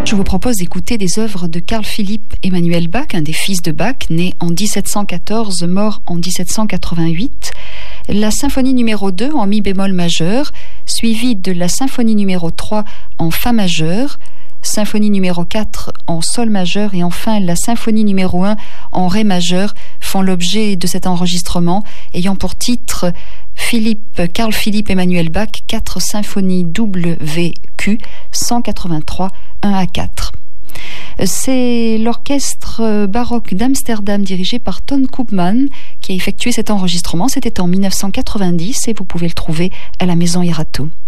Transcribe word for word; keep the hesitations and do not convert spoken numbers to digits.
Je vous propose d'écouter des œuvres de Carl Philipp Emanuel Bach, un des fils de Bach, né en dix-sept cent quatorze, mort en dix-sept cent quatre-vingt-huit. La symphonie numéro deux en mi bémol majeur, suivie de la symphonie numéro trois en fa majeur, symphonie numéro quatre en sol majeur et enfin la symphonie numéro un en ré majeur font l'objet de cet enregistrement ayant pour titre Philippe, Carl Philipp Emanuel Bach, quatre symphonies W Q cent quatre-vingt-trois, un à quatre. C'est l'orchestre baroque d'Amsterdam dirigé par Ton Koopman qui a effectué cet enregistrement. C'était en mille neuf cent quatre-vingt-dix et vous pouvez le trouver à la Maison Irato.